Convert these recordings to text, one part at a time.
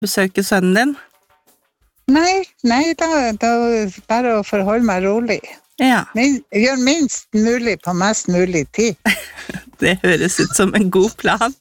besøke sønnen din? Nei, da bare å forholde meg rolig. Ja. Gjør minst mulig på mest mulig tid. Det høres ut som en god plan.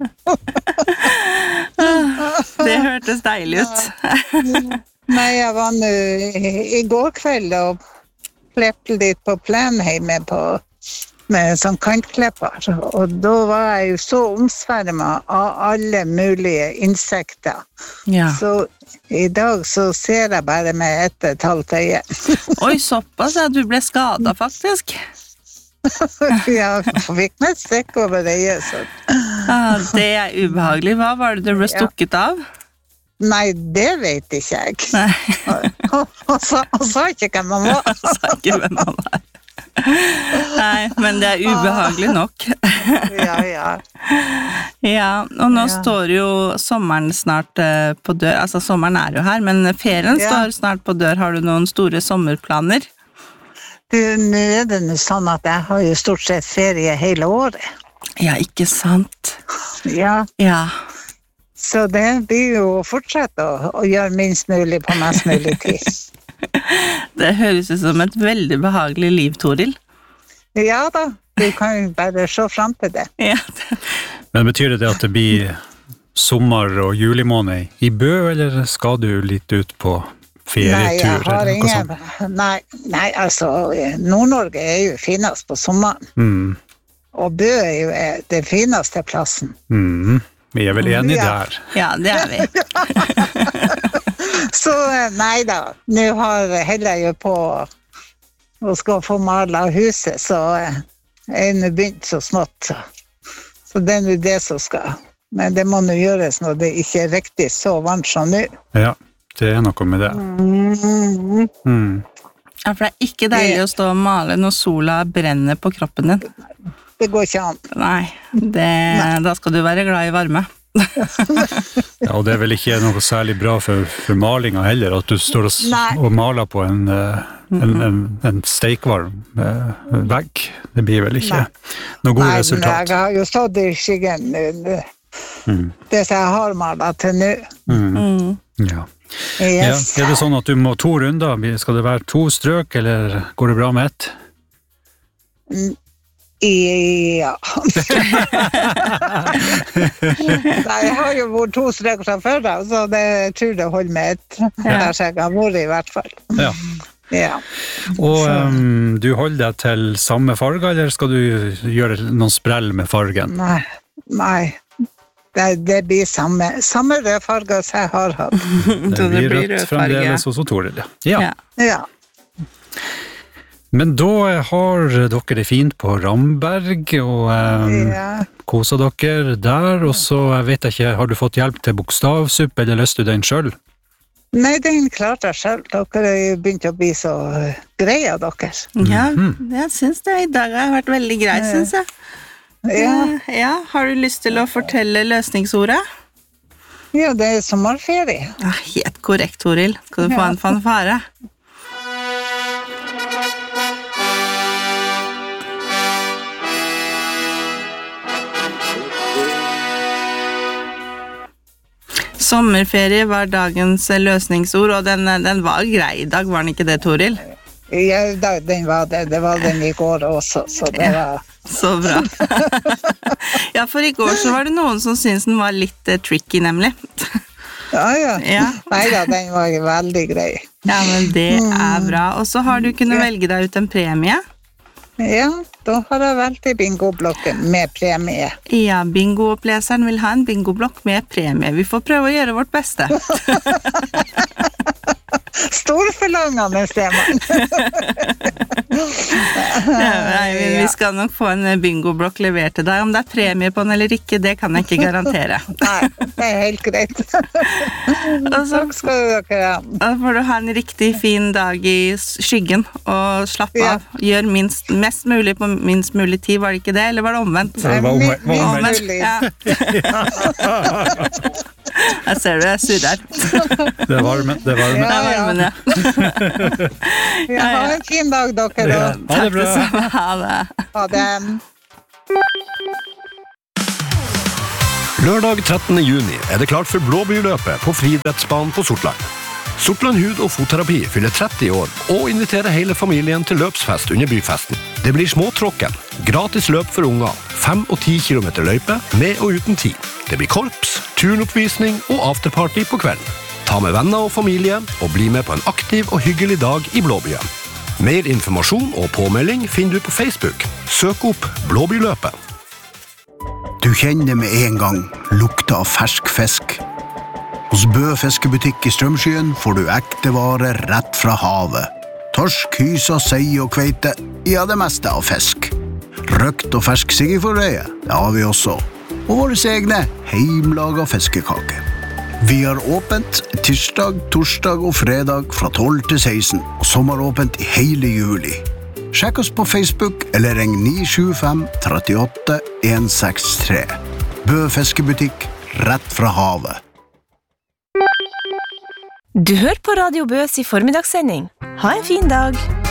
Det hørtes deilig ut. Nei, jeg var nå i går kveld og klepte litt på plenheimet med sånn kantklipper, og da var jeg jo så omsvermet av alle mulige insekter. Ja. Så i dag så ser jeg bare med et halvt øye. Oi, såpass, ja, du ble skadet faktisk. Jeg fikk meg strekk over øyet. Så. Det er ubehagelig. Hva var det du ble stukket av? Nei, det vet ikke jeg. Nei. Og sa ikke hvem man var. Sa ikke hvem man var. Nei, men det er ubehagelig nok. Ja. Ja, og nå står jo sommeren snart på dør. Altså, sommeren er jo her, men ferien står snart på dør. Har du noen store sommerplaner? Nå er det sånn at jeg har jo stort sett ferie hele året. Ja, ikke sant? Ja. Ja. Så det blir jo å fortsette å gjøre minst mulig på mest mulig tid. Det høres ut som et veldig behagelig liv, Toril. Ja da, du kan jo bare se frem til det. Ja. Men betyr det at det blir sommer- og julimåned i Bø, eller skal du litt ut på ferietur? Nei, altså, Nord-Norge er jo finest på sommeren. Og Bø er jo det fineste plassen. Vi er vel enige der. Ja, det er vi. Så nei da, nå har heller jo på å skal få malet huset, så jeg nå begynt så smått. Så det er nå det som skal. Men det må nå gjøres når det ikke er riktig så varmt som nå. Ja, det er noe med det. Ja, for det er ikke deilig å stå og male når sola brenner på kroppen din. Det går ikke an. Nei, da skal du være glad i varme. Ja, og det er vel ikke noe særlig bra for malinga heller, at du står og maler på en steikvarm vegg. Det blir vel ikke noe god resultat. Nei, jeg har jo stått i skyggen det som jeg har malet til nå. Ja. Er det sånn at du må 2 runder? Skal det være 2 strøk, eller går det bra med 1? Ja. Nei, jeg har jo vært 2 streker fra før da, så jeg tror det holder med 1. Der så jeg har vært i hvert fall. Ja. Og du holder deg til samme farge, eller skal du gjøre noen sprell med fargen? Nei. Det blir samme rød farge som jeg har hatt. Det blir rødt fremdeles hos Toril, ja. Men da har dere det fint på Ramberg, og koser dere der, og så vet jeg ikke, har du fått hjelp til bokstavsuppe, eller løste du den selv? Nei, den klarte jeg selv. Dere har jo begynt å bli så greie av dere. Ja, jeg synes det i dag har vært veldig grei, synes jeg. Ja, har du lyst til å fortelle løsningsordet? Ja, det er sommerferie. Ja, helt korrekt, Toril. Skal du få en fanfare? Sommerferie var dagens løsningsord, og den var grei i dag, var den ikke det, Toril? Ja, den var det. Det var den i går også, så det var... Så bra. Ja, for i går så var det noen som syntes den var litt tricky, nemlig. Ja. Neida, den var veldig grei. Ja, men det er bra. Og så har du kunnet velge deg ut en premie. Ja, da har jeg valgt i bingoblokken med premie. Ja, bingooppleseren vil ha en bingoblokk med premie. Vi får prøve å gjøre vårt beste. Storforlangende stemmen. Vi skal nok få en bingoblokk levert til deg. Om det er premie på den eller ikke, det kan jeg ikke garantere. Nei, det er helt greit. Takk skal dere ha. Da får du ha en riktig fin dag i skyggen, og slapp av. Gjør mest mulig på minst mulig tid, var det ikke det? Eller var det omvendt? Det var omvendt. Ja. Jeg ser du, jeg surrer. Det er varmen. Det er varmen, ja. Ha en fin dag, dere. Ha det bra. Ha det. Ha det. Lørdag 13. juni det klart for Blåbyløpet på friidrettsbanen på Sortland. Sortland hud- og fotterapi fyller 30 år og inviterer hele familien til løpsfest under byfesten. Det blir småtråkken, gratis løp for unger, 5 og 10 kilometer løype, med og uten tid. Det blir korps, turnoppvisning og afterparty på kvelden. Ta med venner og familie og bli med på en aktiv og hyggelig dag i Blåbyen. Mer informasjon og påmelding finner du på Facebook. Søk opp Blåbyløpet. Du kjenner med en gang lukta av fersk fisk. Hos Bø fiskebutikk i Strømskyen får du ekte varer rett fra havet. Torsk, hysa, sei og kveite, ja det meste av fisk. Røkt og fersk siggeforøye, det har vi også. Og våre egne heimlaga fiskekake. Vi har åpent tirsdag, torsdag og fredag fra 12 til 16, og sommeråpent i hele juli. Sjekk oss på Facebook eller ring 975 38 163. Bø fiskebutikk, rett fra havet. Du hører på Radio Bøs i formiddagssending. Ha en fin dag!